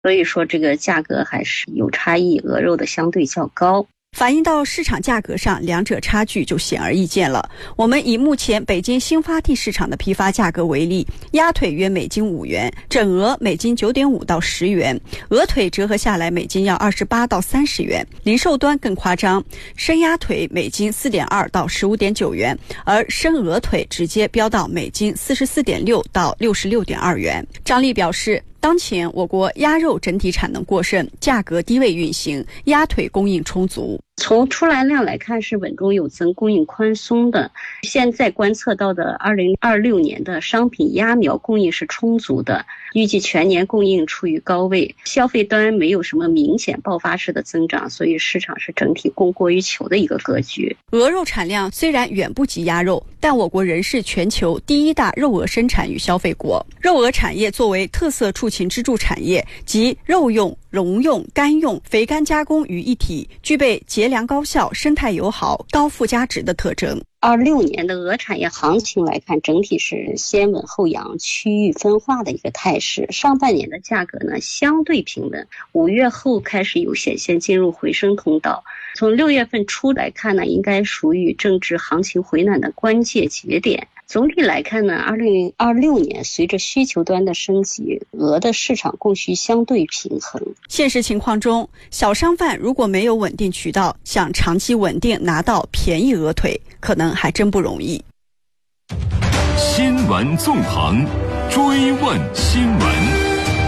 所以说这个价格还是有差异，鹅肉的相对较高。 反映到市场价格上，两者差距就显而易见了。我们以目前北京新发地市场的批发价格为例，鸭腿约每斤5元，整鹅每斤9.5到10元，鹅腿折合下来每斤要28到30元。零售端更夸张，生鸭腿每斤4.2到15.9元，而生鹅腿直接飙到每斤44.6到66.2元。张丽表示，当前我国鸭肉整体产能过剩，价格低位运行，鸭腿供应充足。 从出栏量来看是稳中有增，供应宽松的。现在观测到的2026年的商品鸭苗供应是充足的，预计全年供应处于高位，消费端没有什么明显爆发式的增长，所以市场是整体供过于求的一个格局。 鹅肉产量虽然远不及鸭肉，但我国仍是全球第一大肉鹅生产与消费国。肉鹅产业作为特色畜禽支柱产业，集肉用、笼用、干用、肥干加工于一体，具备节粮高效、生态友好、高附加值的特征。 26年的鹅产业行情来看，整体是先稳后扬、区域分化的一个态势。上半年的价格呢相对平稳，5月后开始有显现进入回升通道。从6月份初来看呢，应该属于正值行情回暖的关键节点。总体来看呢，2026年随着需求端的升级，鹅的市场供需相对平衡。 现实情况中，小商贩如果没有稳定渠道，想长期稳定拿到便宜鹅腿，可能还真不容易。 新闻纵横，追问新闻。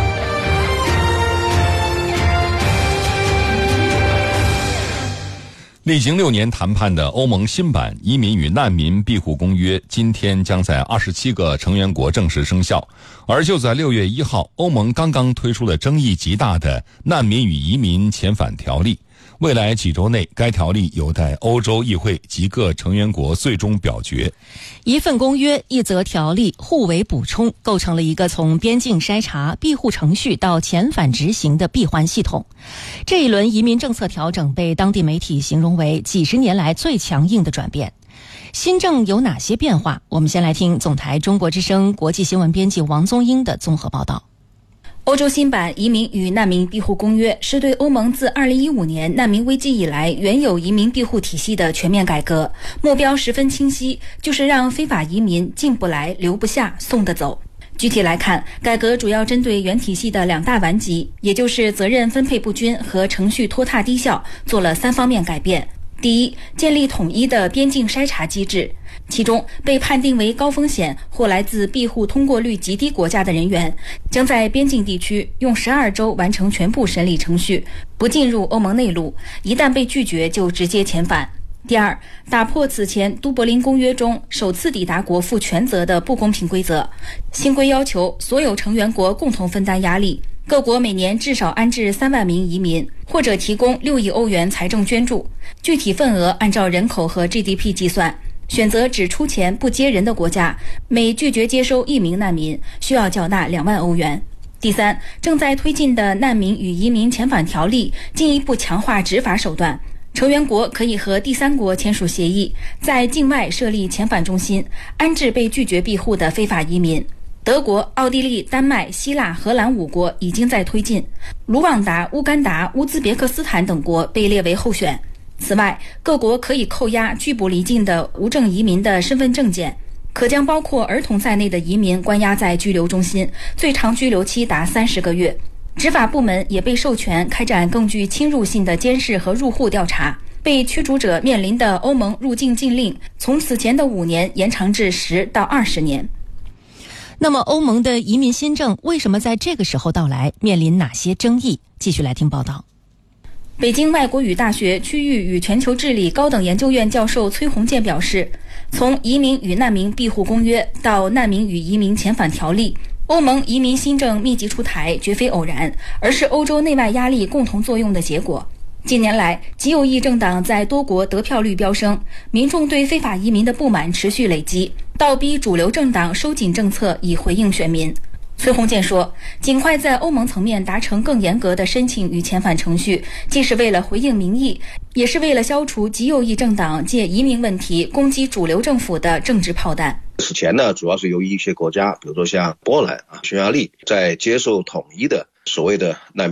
历经6年谈判的欧盟新版移民与难民庇护公约今天将在27个成员国正式生效。而就在6月1号，欧盟刚刚推出了争议极大的难民与移民遣返条例。未来几周内，该条例有待欧洲议会及各成员国最终表决。 一份公约，一则条例，互为补充，构成了一个从边境筛查、庇护程序到遣返执行的闭环系统。这一轮移民政策调整被当地媒体形容为几十年来最强硬的转变。新政有哪些变化？我们先来听总台中国之声国际新闻编辑王宗英的综合报道。 欧洲新版移民与难民庇护公约是对欧盟自2015年难民危机以来原有移民庇护体系的全面改革，目标十分清晰，就是让非法移民进不来、留不下、送得走。具体来看，改革主要针对原体系的2大顽疾，也就是责任分配不均和程序拖沓低效，做了3方面改变。第一，建立统一的边境筛查机制，其中被判定为高风险或来自庇护通过率极低国家的人员，将在边境地区用12周完成全部审理程序，不进入欧盟内陆，一旦被拒绝就直接遣返。第二，打破此前都柏林公约中首次抵达国负全责的不公平规则，新规要求所有成员国共同分担压力，各国每年至少安置3万名移民，或者提供6亿欧元财政捐助，具体份额按照人口和 GDP 计算。选择只出钱不接人的国家，每拒绝接收1名难民，需要缴纳2万欧元。第三，正在推进的难民与移民遣返条例进一步强化执法手段，成员国可以和第三国签署协议，在境外设立遣返中心，安置被拒绝庇护的非法移民。德国、奥地利、丹麦、希腊、荷兰5国已经在推进，卢旺达、乌干达、乌兹别克斯坦等国被列为候选。此外，各国可以扣押拒捕离境的无证移民的身份证件，可将包括儿童在内的移民关押在拘留中心，最长拘留期达30个月。执法部门也被授权开展更具侵入性的监视和入户调查，被驱逐者面临的欧盟入境禁令从此前的5年延长至10到20年。 那么欧盟的移民新政为什么在这个时候到来，面临哪些争议？继续来听报道。 北京外国语大学区域与全球治理高等研究院教授崔洪建表示，从移民与难民庇护公约到难民与移民遣返条例，欧盟移民新政密集出台绝非偶然，而是欧洲内外压力共同作用的结果。近年来，极右翼政党在多国得票率飙升，民众对非法移民的不满持续累积，倒逼主流政党收紧政策以回应选民。崔洪建说，尽快在欧盟层面达成更严格的申请与遣返程序，既是为了回应民意，也是为了消除极右翼政党借移民问题攻击主流政府的政治炮弹。 此前呢，主要是由于一些国家，比如说像波兰、匈牙利，在接受统一的所谓的难